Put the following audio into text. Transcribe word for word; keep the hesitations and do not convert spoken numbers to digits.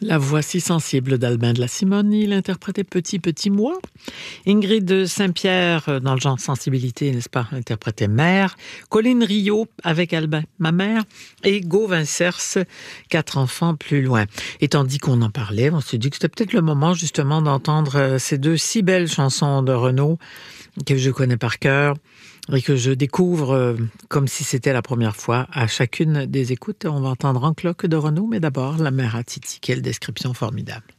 La voix si sensible d'Albin de la Simonie, il interprétait Petit Petit Moi. Ingrid Saint-Pierre, dans le genre sensibilité, n'est-ce pas, interprétait Mère. Colline Rio avec Albin, Ma mère. Et Gauvin Cers, Quatre enfants plus loin. Et tandis qu'on en parlait, on s'est dit que c'était peut-être le moment justement d'entendre ces deux si belles chansons de Renaud que je connais par cœur et que je découvre comme si c'était la première fois à chacune des écoutes. On va entendre En cloque de Renaud, mais d'abord La mère à Titi. Quelle description formidable.